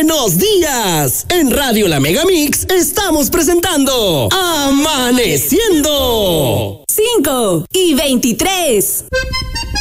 ¡Buenos días! En Radio La Megamix estamos presentando Amaneciendo. 5:23.